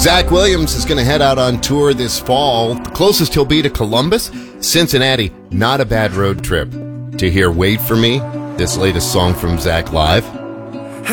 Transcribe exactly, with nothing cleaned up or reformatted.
Zach Williams is going to head out on tour this fall. The closest he'll be to Columbus, Cincinnati. Not a bad road trip. To hear Wait For Me, this latest song from Zach live.